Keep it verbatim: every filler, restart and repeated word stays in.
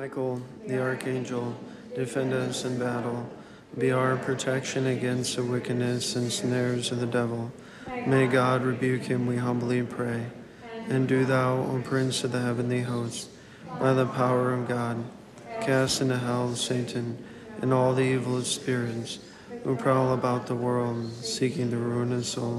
Michael, the archangel, defend us in battle. Be our protection against the wickedness and snares of the devil. May God rebuke him, we humbly pray. And do thou, O Prince of the heavenly hosts, by the power of God, cast into hell Satan and all the evil spirits who prowl about the world, seeking the ruin of souls.